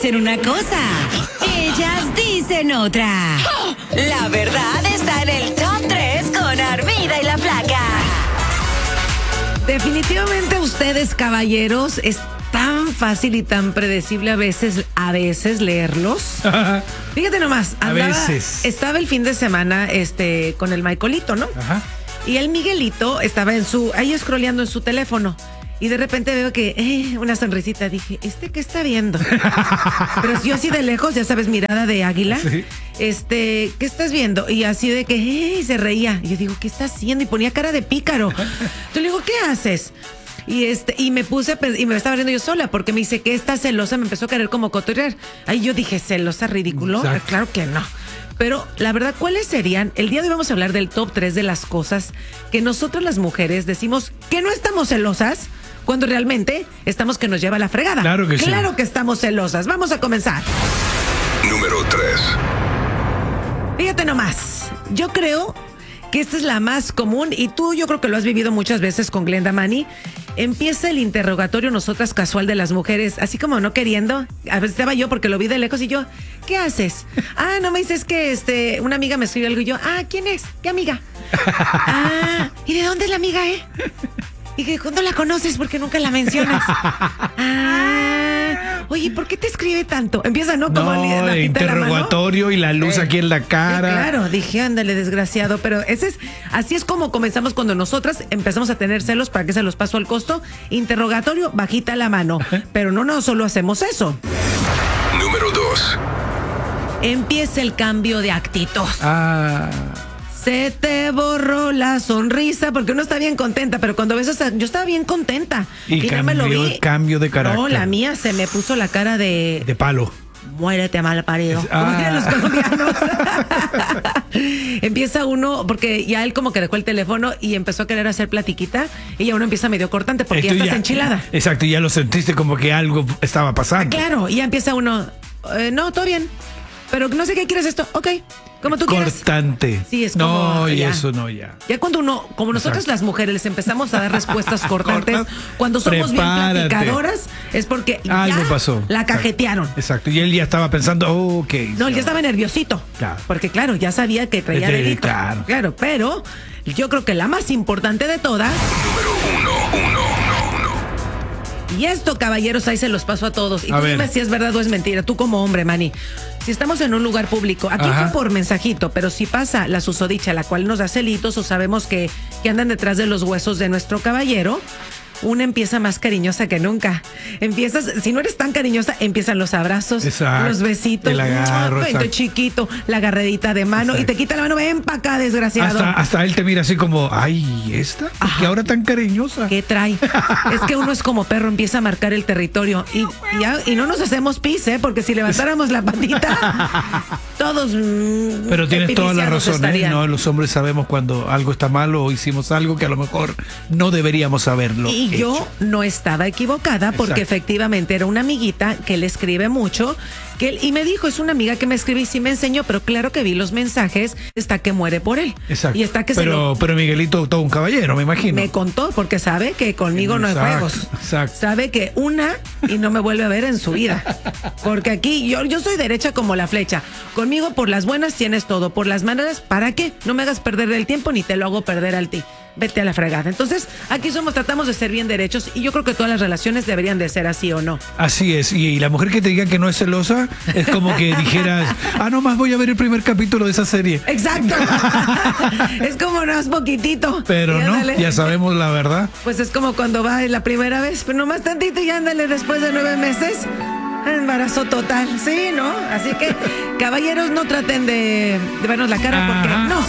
dicen una cosa, ellas dicen otra. La verdad está en el Top 3 con Armida y la Flaca. Definitivamente ustedes, caballeros, es tan fácil y tan predecible a veces leerlos. Fíjate nomás, estaba el fin de semana con el Michaelito, ¿no? Ajá. Y el Miguelito estaba ahí scrolleando en su teléfono. Y de repente veo que una sonrisita. Dije, ¿qué está viendo? Pero yo así de lejos, ya sabes, mirada de águila. Sí. ¿Qué estás viendo? Y así de que se reía. Y yo digo, ¿qué está haciendo? Y ponía cara de pícaro. Entonces le digo, ¿qué haces? Y me puse y me estaba riendo yo sola porque me dice que está celosa, me empezó a querer como cotorrear. Ahí yo dije, celosa, ridículo. Exacto. Claro que no. Pero la verdad, ¿cuáles serían? El día de hoy vamos a hablar del top 3 de las cosas que nosotras las mujeres decimos que no estamos celosas cuando realmente estamos que nos lleva la fregada. Claro que sí. Claro que estamos celosas. Vamos a comenzar. Número 3. Fíjate nomás, yo creo que esta es la más común y tú yo creo que lo has vivido muchas veces con Glenda Mani. Empieza el interrogatorio nosotras casual de las mujeres, así como no queriendo. A veces estaba yo porque lo vi de lejos y yo, ¿qué haces? No me dices que una amiga me escribe algo y yo, ¿quién es? ¿Qué amiga? ¿Y de dónde es la amiga, Y que ¿cuándo la conoces? Porque nunca la mencionas. Oye, ¿por qué te escribe tanto? Empieza, ¿no? Como el interrogatorio y la luz aquí en la cara. Sí, claro, dije, ándale, desgraciado. Pero así es como comenzamos cuando nosotras empezamos a tener celos. ¿Para qué se los paso al costo? Interrogatorio, bajita la mano. Pero no solo hacemos eso. Número 2. Empieza el cambio de actitud. Se te borró la sonrisa porque uno está bien contenta, pero cuando ves yo estaba bien contenta. Y no me lo vi. Cambio de carácter. No, la mía se me puso la cara de palo. Muérete, mal parido. Como dirían los colombianos. Empieza uno, porque ya él como que dejó el teléfono y empezó a querer hacer platiquita y ya uno empieza medio cortante porque ya estás enchilada. Exacto, y ya lo sentiste como que algo estaba pasando. Claro, y ya empieza uno, no, todo bien, pero no sé qué quieres esto, ok. Como tú quieras. Cortante. Sí, es como. No, y eso no, ya. Ya cuando como nosotros las mujeres les empezamos a dar respuestas cortantes, cuando somos bien platicadoras, es porque algo pasó. La cajetearon. Exacto. Y él ya estaba pensando, ok. No, él ya estaba nerviosito. Claro. Porque claro, ya sabía que traía delito. Claro, pero yo creo que la más importante de todas. Número 1. Y esto, caballeros, ahí se los paso a todos. Y tú dime si es verdad o es mentira. Tú como hombre, Manny. Si estamos en un lugar público, aquí fue por mensajito, pero si pasa la susodicha, la cual nos da celitos o sabemos que andan detrás de los huesos de nuestro caballero, una empieza más cariñosa que nunca. Si no eres tan cariñosa, empiezan los abrazos, los besitos, el agarro, chiquito, la agarredita de mano y te quita la mano, ven pa' acá, desgraciado. Hasta él te mira así como, ay, ¿esta? ¿Por qué ahora tan cariñosa? ¿Qué trae? Es que uno es como perro, empieza a marcar el territorio y no nos hacemos pis, porque si levantáramos la patita, todos pero tienes toda la razón, ¿no? Los hombres sabemos cuando algo está mal o hicimos algo que a lo mejor no deberíamos saberlo. Y yo no estaba equivocada porque efectivamente era una amiguita que le escribe mucho y me dijo, es una amiga que me escribe y sí me enseñó, pero claro que vi los mensajes, está que muere por él. Exacto. Y está que pero Miguelito, todo un caballero, me imagino. Me contó porque sabe que conmigo no hay juegos. Exacto. Sabe que y no me vuelve a ver en su vida. Porque aquí yo soy derecha como la flecha. Conmigo por las buenas tienes todo, por las malas, ¿para qué? No me hagas perder el tiempo ni te lo hago perder a ti. Vete a la fregada. Entonces, aquí tratamos de ser bien derechos y yo creo que todas las relaciones deberían de ser así o no. Así es. Y la mujer que te diga que no es celosa es como que dijeras, nomás voy a ver el primer capítulo de esa serie. Exacto. Es como no es poquitito. Pero ya sabemos la verdad. Pues es como cuando va la primera vez, pero nomás tantito y ándale después de 9 meses. Embarazo total, sí, ¿no? Así que, caballeros, no traten de vernos la cara porque no